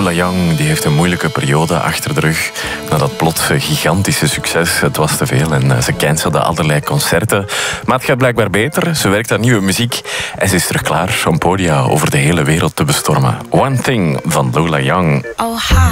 Lola Young die heeft een moeilijke periode achter de rug. Na dat plotse gigantische succes, het was te veel en ze cancelde allerlei concerten. Maar het gaat blijkbaar beter. Ze werkt aan nieuwe muziek en ze is terug klaar om podia over de hele wereld te bestormen. One Thing van Lola Young. Oh, hi.